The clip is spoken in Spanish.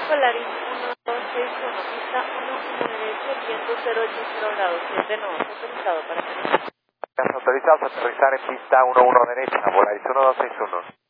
Polaris 1261, pista 11 derecho, viento 080 grados, 7 no, autorizado para aterrizar. Autorizados a aterrizar en pista 11 derecha, Polaris 1261.